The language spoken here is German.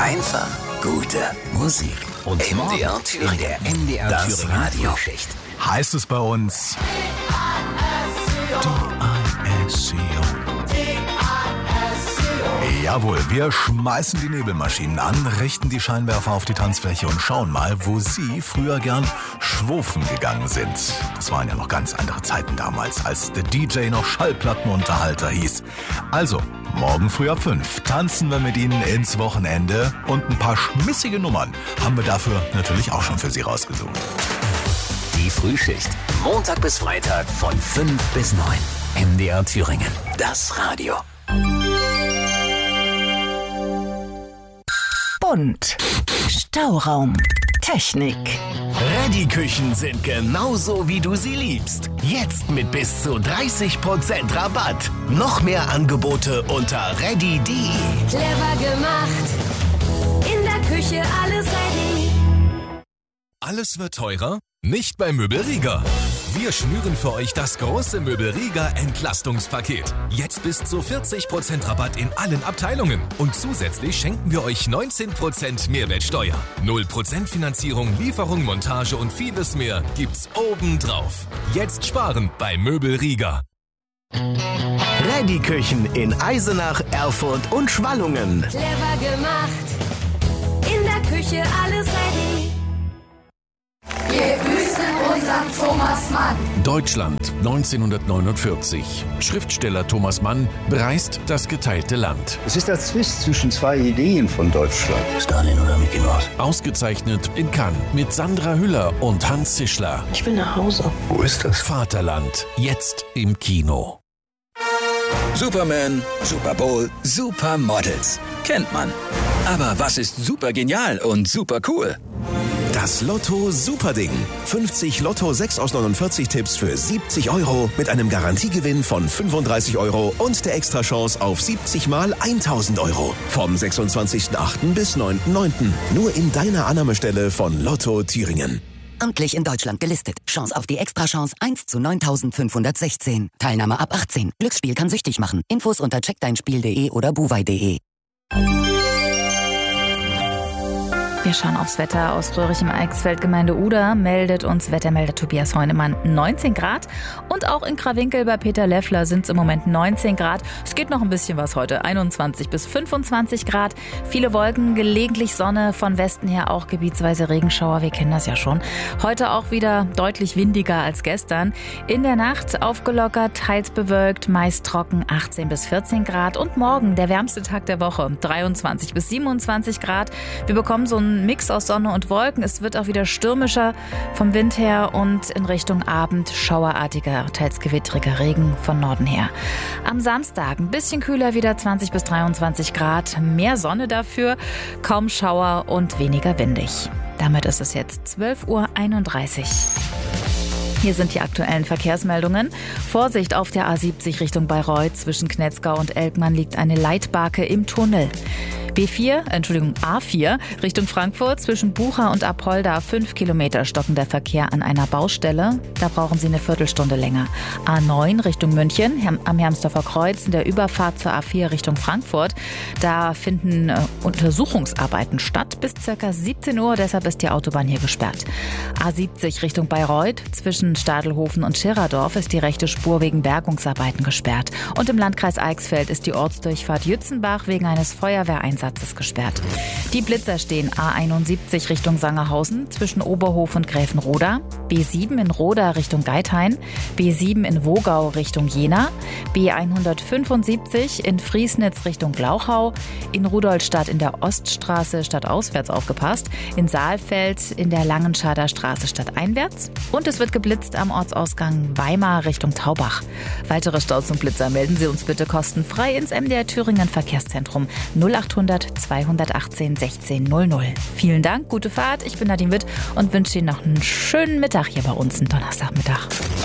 Einfach gute Musik. Und MDR Thüringen. In der MDR Das Thüringen Radio. Frühschicht. Heißt es bei uns D-I-S-C-O. Jawohl, wir schmeißen die Nebelmaschinen an, richten die Scheinwerfer auf die Tanzfläche und schauen mal, wo Sie früher gern schwufen gegangen sind. Das waren ja noch ganz andere Zeiten damals, als der DJ noch Schallplattenunterhalter hieß. Also, morgen früh ab 5 tanzen wir mit Ihnen ins Wochenende und ein paar schmissige Nummern haben wir dafür natürlich auch schon für Sie rausgesucht. Die Frühschicht. Montag bis Freitag von 5 bis 9. MDR Thüringen. Das Radio. Bunt. Stauraum. Technik. Ready-Küchen sind genauso, wie du sie liebst. Jetzt mit bis zu 30% Rabatt. Noch mehr Angebote unter ready.de. Clever gemacht. In der Küche alles ready. Alles wird teurer? Nicht bei Möbel Rieger. Wir schnüren für euch das große Möbel Rieger Entlastungspaket. Jetzt bis zu 40% Rabatt in allen Abteilungen. Und zusätzlich schenken wir euch 19% Mehrwertsteuer. 0% Finanzierung, Lieferung, Montage und vieles mehr gibt's obendrauf. Jetzt sparen bei Möbel Rieger. Ready-Küchen in Eisenach, Erfurt und Schwallungen. Clever gemacht. In der Küche alles ready. Wir grüßen unseren Thomas Mann. Deutschland 1949. Schriftsteller Thomas Mann bereist das geteilte Land. Es ist der Zwist zwischen zwei Ideen von Deutschland. Stalin oder Mickey Mouse? Ausgezeichnet in Cannes mit Sandra Hüller und Hans Zischler. Ich will nach Hause. Wo ist das? Vaterland, jetzt im Kino. Superman, Super Bowl, Supermodels. Kennt man. Aber was ist super genial und super cool? Das Lotto Superding. 50 Lotto 6 aus 49 Tipps für 70 € mit einem Garantiegewinn von 35 € und der Extrachance auf 70 mal 1000 €. Vom 26.08. bis 9.09. Nur in deiner Annahmestelle von Lotto Thüringen. Amtlich in Deutschland gelistet. Chance auf die Extrachance 1 zu 9516. Teilnahme ab 18. Glücksspiel kann süchtig machen. Infos unter checkdeinspiel.de oder buwei.de. Wir schauen aufs Wetter aus Röhrig im Eichsfeld. Gemeinde Uda meldet uns Wettermelder Tobias Heunemann 19 Grad. Und auch in Krawinkel bei Peter Leffler sind es im Moment 19 Grad. Es geht noch ein bisschen was heute. 21 bis 25 Grad. Viele Wolken, gelegentlich Sonne, von Westen her auch gebietsweise Regenschauer. Wir kennen das ja schon. Heute auch wieder deutlich windiger als gestern. In der Nacht aufgelockert, teils bewölkt, meist trocken, 18 bis 14 Grad. Und morgen der wärmste Tag der Woche, 23 bis 27 Grad. Wir bekommen so ein Mix aus Sonne und Wolken. Es wird auch wieder stürmischer vom Wind her und in Richtung Abend schauerartiger, teils gewittriger Regen von Norden her. Am Samstag ein bisschen kühler, wieder 20 bis 23 Grad. Mehr Sonne dafür, kaum Schauer und weniger windig. Damit ist es jetzt 12:31 Uhr. Hier sind die aktuellen Verkehrsmeldungen. Vorsicht auf der A70 Richtung Bayreuth. Zwischen Knetzgau und Elkmann liegt eine Leitbarke im Tunnel. A4 Richtung Frankfurt. Zwischen Bucha und Apolda 5 Kilometer stockender Verkehr an einer Baustelle. Da brauchen Sie eine Viertelstunde länger. A9 Richtung München am Hermsdorfer Kreuz in der Überfahrt zur A4 Richtung Frankfurt. Da finden Untersuchungsarbeiten statt bis ca. 17 Uhr. Deshalb ist die Autobahn hier gesperrt. A70 Richtung Bayreuth. Zwischen Stadelhofen und Schirradorf ist die rechte Spur wegen Bergungsarbeiten gesperrt. Und im Landkreis Eichsfeld ist die Ortsdurchfahrt Jützenbach wegen eines Feuerwehreinsatzes gesperrt. Die Blitzer stehen A71 Richtung Sangerhausen zwischen Oberhof und Gräfenroda, B7 in Roda Richtung Geithain, B7 in Wogau Richtung Jena, B175 in Friesnitz Richtung Glauchau, in Rudolstadt in der Oststraße stadtauswärts aufgepasst, in Saalfeld in der Langenschader Straße stadteinwärts und es wird geblitzt am Ortsausgang Weimar Richtung Taubach. Weitere Staus und Blitzer melden Sie uns bitte kostenfrei ins MDR Thüringen Verkehrszentrum 0800 218 16 00. Vielen Dank, gute Fahrt. Ich bin Nadine Witt und wünsche Ihnen noch einen schönen Mittag hier bei uns, einen Donnerstagmittag.